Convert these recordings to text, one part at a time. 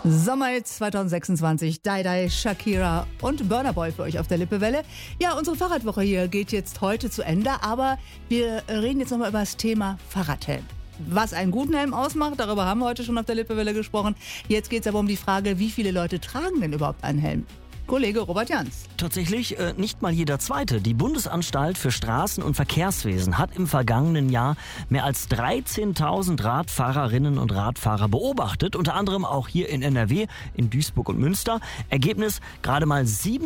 Sommer 2026, Dai, Shakira und Burna Boy für euch auf der Lippewelle. Ja, unsere Fahrradwoche hier geht jetzt heute zu Ende, aber wir reden jetzt nochmal über das Thema Fahrradhelm. Was einen guten Helm ausmacht, darüber haben wir heute schon auf der Lippewelle gesprochen. Jetzt geht es aber um die Frage, wie viele Leute tragen denn überhaupt einen Helm? Kollege Robert Jans. Tatsächlich nicht mal jeder Zweite. Die Bundesanstalt für Straßen- und Verkehrswesen hat im vergangenen Jahr mehr als 13.000 Radfahrerinnen und Radfahrer beobachtet, unter anderem auch hier in NRW, in Duisburg und Münster. Ergebnis, gerade mal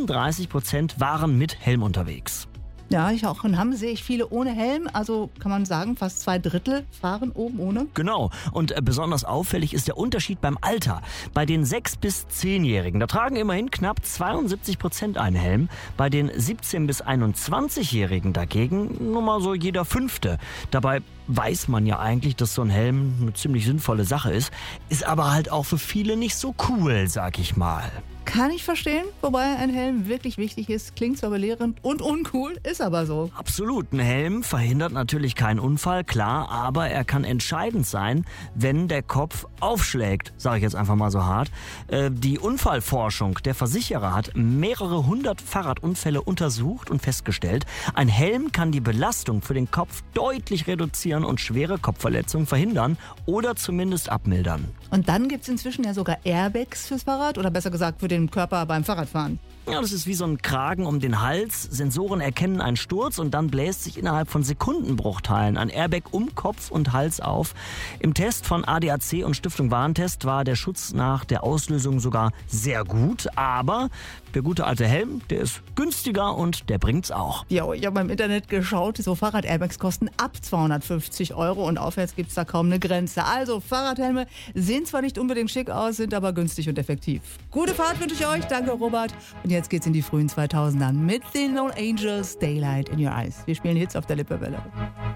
37% waren mit Helm unterwegs. Ja, ich auch in Hamm sehe ich viele ohne Helm, also kann man sagen, fast 2/3 fahren oben ohne. Genau, und besonders auffällig ist der Unterschied beim Alter. Bei den 6- bis 10-Jährigen, da tragen immerhin knapp 72% einen Helm. Bei den 17- bis 21-Jährigen dagegen nur mal so jeder Fünfte. Dabei weiß man ja eigentlich, dass so ein Helm eine ziemlich sinnvolle Sache ist aber halt auch für viele nicht so cool, sag ich mal. Kann ich verstehen, wobei ein Helm wirklich wichtig ist, klingt zwar belehrend und uncool, ist aber so. Absolut, ein Helm verhindert natürlich keinen Unfall, klar, aber er kann entscheidend sein, wenn der Kopf aufschlägt, sage ich jetzt einfach mal so hart. Die Unfallforschung der Versicherer hat mehrere hundert Fahrradunfälle untersucht und festgestellt, ein Helm kann die Belastung für den Kopf deutlich reduzieren und schwere Kopfverletzungen verhindern oder zumindest abmildern. Und dann gibt es inzwischen ja sogar Airbags fürs Fahrrad oder besser gesagt für den Körper beim Fahrradfahren. Ja, das ist wie so ein Kragen um den Hals. Sensoren erkennen einen Sturz und dann bläst sich innerhalb von Sekundenbruchteilen ein Airbag um Kopf und Hals auf. Im Test von ADAC und Stiftung Warentest war der Schutz nach der Auslösung sogar sehr gut. Aber der gute alte Helm, der ist günstiger und der bringt's auch. Ja, ich habe im Internet geschaut, so Fahrrad-Airbags kosten ab 250 € und aufwärts gibt es da kaum eine Grenze. Also Fahrradhelme sehen zwar nicht unbedingt schick aus, sind aber günstig und effektiv. Gute Fahrt wünsche ich euch, danke Robert. Und jetzt geht's in die frühen 2000er mit den No Angels, Daylight in Your Eyes. Wir spielen Hits auf der Lippewelle.